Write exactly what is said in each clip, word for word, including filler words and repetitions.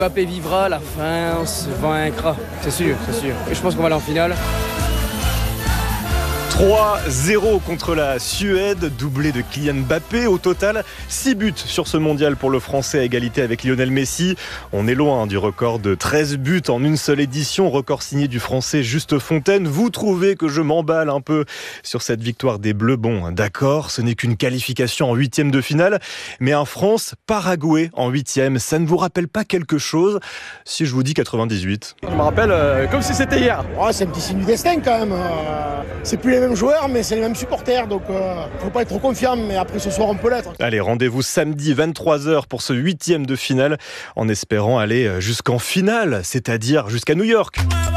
Mbappé vivra, la France vaincra, c'est sûr, c'est sûr. Et je pense qu'on va aller en finale. trois zéro contre la Suède, doublé de Kylian Mbappé. Au total, six buts sur ce mondial pour le Français à égalité avec Lionel Messi. On est loin du record de treize buts en une seule édition, record signé du Français Juste Fontaine. Vous trouvez que je m'emballe un peu sur cette victoire des Bleus? Bon, d'accord, ce n'est qu'une qualification en huitième de finale, mais un France-Paraguay en huitième, ça ne vous rappelle pas quelque chose si je vous dis quatre-vingt-dix-huit? Je me rappelle euh, comme si c'était hier. Ouais, c'est un petit signe du destin quand même. Euh, c'est plus les mêmes joueurs, mais c'est les mêmes supporters, donc euh, faut pas être trop confiant, mais après ce soir on peut l'être. Allez, rendez-vous samedi vingt-trois heures pour ce huitième de finale, en espérant aller jusqu'en finale, c'est-à-dire jusqu'à New York.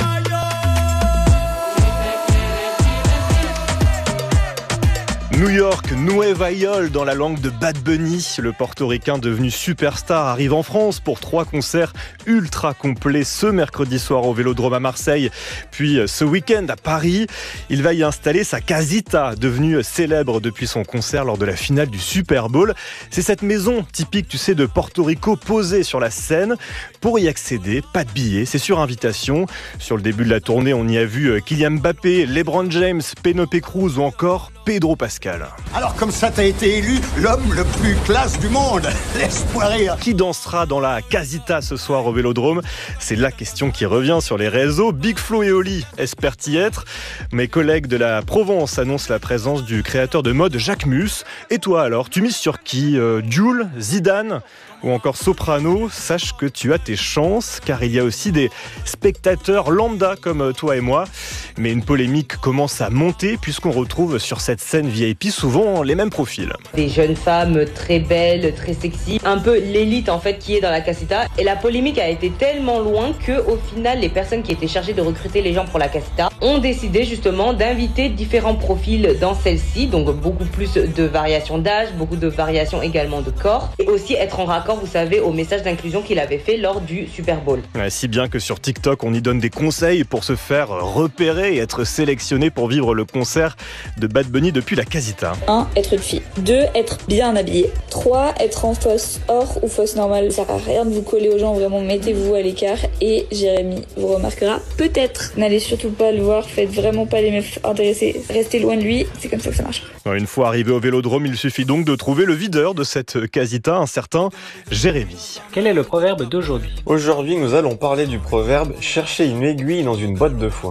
New York, Nueva York dans la langue de Bad Bunny. Le portoricain devenu superstar arrive en France pour trois concerts ultra complets ce mercredi soir au Vélodrome à Marseille, puis ce week-end à Paris. Il va y installer sa casita, devenue célèbre depuis son concert lors de la finale du Super Bowl. C'est cette maison typique, tu sais, de Porto Rico posée sur la scène. Pour y accéder, pas de billets, c'est sur invitation. Sur le début de la tournée, on y a vu Kylian Mbappé, LeBron James, Penélope Cruz ou encore Pedro Pascal. Alors comme ça, t'as été élu l'homme le plus classe du monde. Laisse-moi rire. Qui dansera dans la casita ce soir au Vélodrome? C'est la question qui revient sur les réseaux. Big Flo et Oli espèrent y être. Mes collègues de la Provence annoncent la présence du créateur de mode Jacques Mus. Et toi alors, tu mises sur qui? euh, Jul, Zidane ou encore Soprano? Sache que tu as tes chances, car il y a aussi des spectateurs lambda comme toi et moi. Mais une polémique commence à monter puisqu'on retrouve sur cette scène V I P souvent les mêmes profils. Des jeunes femmes très belles, très sexy, un peu l'élite en fait qui est dans la casita. Et la polémique a été tellement loin que au final les personnes qui étaient chargées de recruter les gens pour la casita ont décidé justement d'inviter différents profils dans celle-ci, donc beaucoup plus de variations d'âge, beaucoup de variations également de corps, et aussi être en raccord, vous savez, au message d'inclusion qu'il avait fait lors du Super Bowl. Ouais, si bien que sur TikTok on y donne des conseils pour se faire repérer et être sélectionné pour vivre le concert de Bad Bunny depuis la casita. un. Être une fille. deux. Être bien habillé. trois. Être en fausse or ou fausse normale. Ça sert à rien de vous coller aux gens, vraiment mettez-vous à l'écart. Et Jérémy vous remarquera peut-être. N'allez surtout pas le voir, faites vraiment pas les meufs intéressées, restez loin de lui, c'est comme ça que ça marche. Une fois arrivé au Vélodrome, il suffit donc de trouver le videur de cette casita, un certain Jérémy. Quel est le proverbe d'aujourd'hui? Aujourd'hui, nous allons parler du proverbe « Chercher une aiguille dans une boîte de foin ».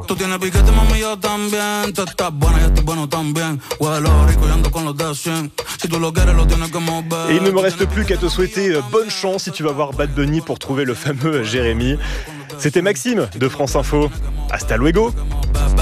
Et il ne me reste plus qu'à te souhaiter bonne chance si tu vas voir Bad Bunny pour trouver le fameux Jérémy. C'était Maxime de France Info. Hasta luego.